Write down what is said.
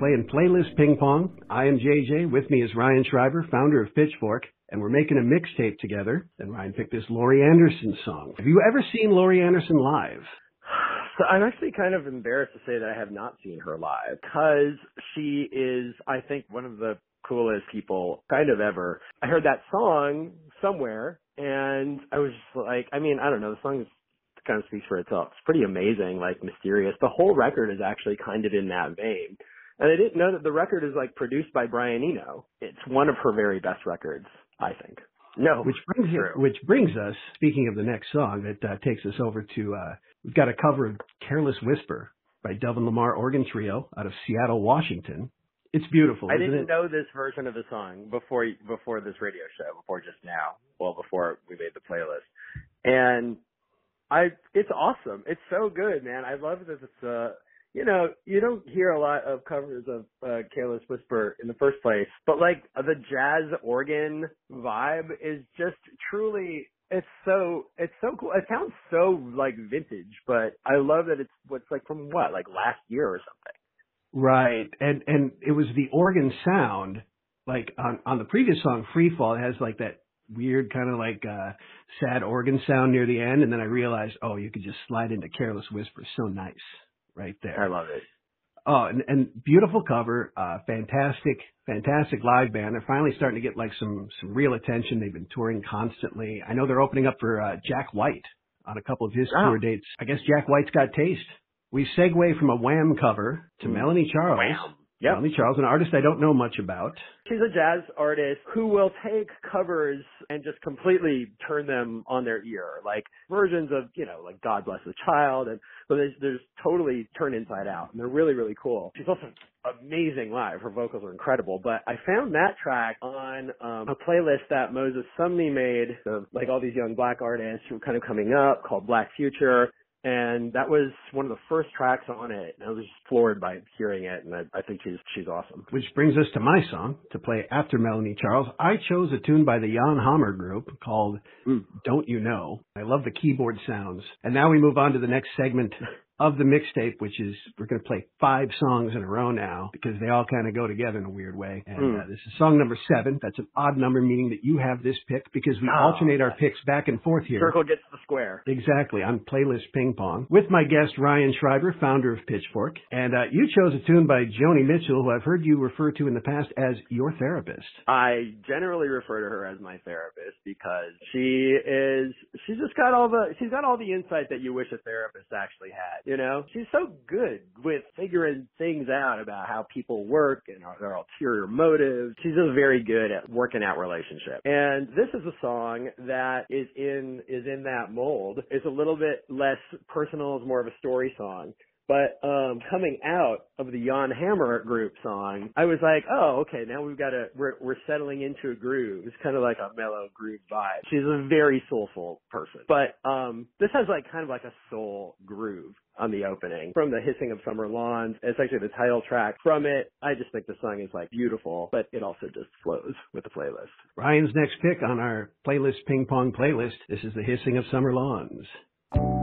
playing Playlist Ping Pong. I am JJ. With me is Ryan Schreiber, founder of Pitchfork, and we're making a mixtape together. And Ryan picked this Laurie Anderson song. Have you ever seen Laurie Anderson live? So I'm actually kind of embarrassed to say that I have not seen her live because she is, I think, one of the coolest people kind of ever. I heard that song somewhere and I was just like, I mean, I don't know, the song kind of speaks for itself. It's pretty amazing, like mysterious. The whole record is actually kind of in that vein. And I didn't know that the record is like produced by Brian Eno. It's one of her very best records, I think. No, which brings us, speaking of the next song, that takes us over to, we've got a cover of Careless Whisper by Delvin Lamar Organ Trio out of Seattle, Washington. It's beautiful, I isn't didn't it? know this version of the song before this radio show, before just now. Well, before we made the playlist. And it's awesome. It's so good, man. I love that it's, you don't hear a lot of covers of Careless Whisper in the first place, but like the jazz organ vibe is just truly, it's so cool. It sounds so like vintage, but I love that it's what's like from like last year or something. Right. And it was the organ sound, like on the previous song, Free Fall, it has like that weird kind of like sad organ sound near the end. And then I realized, oh, you could just slide into Careless Whisper. So nice right there. I love it. Oh, and beautiful cover, fantastic live band. They're finally starting to get like some real attention. They've been touring constantly. I know they're opening up for Jack White on a couple of his tour dates. I guess Jack White's got taste. We segue from a Wham cover to Melanie Charles. Wham. Yep. Melanie Charles, an artist I don't know much about. She's a jazz artist who will take covers and just completely turn them on their ear, like versions of, like God Bless the Child, and so there's totally turned inside out, and they're really, really cool. She's also amazing live. Her vocals are incredible, but I found that track on a playlist that Moses Sumney made of like all these young black artists who were kind of coming up called Black Future. And that was one of the first tracks on it. And I was just floored by hearing it. And I think she's awesome. Which brings us to my song to play after Melanie Charles. I chose a tune by the Jan Hammer Group called Don't You Know. I love the keyboard sounds. And now we move on to the next segment of the mixtape, which is we're going to play 5 songs in a row now because they all kind of go together in a weird way. And this is song number 7. That's an odd number, meaning that you have this pick because we alternate our picks back and forth here. Circle gets the square. Exactly, on Playlist Ping Pong with my guest Ryan Schreiber, founder of Pitchfork. And you chose a tune by Joni Mitchell, who I've heard you refer to in the past as your therapist. I generally refer to her as my therapist because she's got all the insight that you wish a therapist actually had. She's so good with figuring things out about how people work and their ulterior motives. She's just very good at working out relationships. And this is a song that is in that mold. It's a little bit less personal. It's more of a story song. But coming out of the Jan Hammer Group song, I was like, oh, okay, now we're settling into a groove. It's kind of like a mellow groove vibe. She's a very soulful person. But this has like kind of like a soul groove on the opening from the Hissing of Summer Lawns. It's actually the title track from it. I just think the song is like beautiful, but it also just flows with the playlist. Ryan's next pick on our Playlist Ping Pong playlist. This is the Hissing of Summer Lawns.